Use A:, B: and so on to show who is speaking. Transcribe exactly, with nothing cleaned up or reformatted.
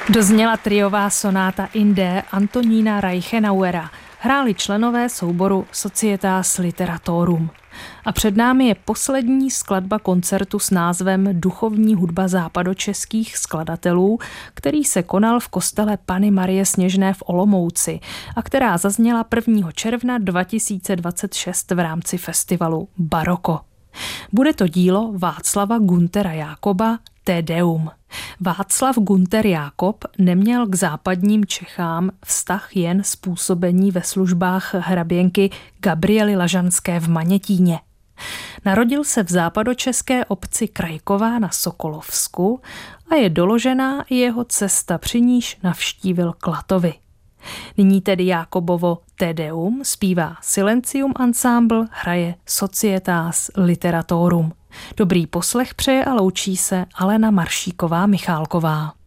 A: Dozněla triová sonáta in D Antonína Reichenauera. Hráli členové souboru Societas Literatorum. A před námi je poslední skladba koncertu s názvem Duchovní hudba západočeských skladatelů, který se konal v kostele Panny Marie Sněžné v Olomouci a která zazněla prvního června dva tisíce dvacet šest v rámci festivalu Baroko. Bude to dílo Václava Günthera Jákoba Te Deum. Václav Günther Jákob neměl k západním Čechám vztah jen z působení ve službách hraběnky Gabriely Lažanské v Manětíně. Narodil se v západočeské obci Krajková na Sokolovsku a je doložená i jeho cesta, při níž navštívil Klatovy. Nyní tedy Jákobovo Te Deum zpívá Silencium Ensemble, hraje Societas Literatorum. Dobrý poslech přeje a loučí se Alena Maršíková Michálková.